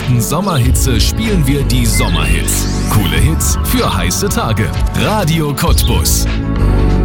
größten Sommerhitze spielen wir die Sommerhits. Coole Hits für heiße Tage. Radio Cottbus.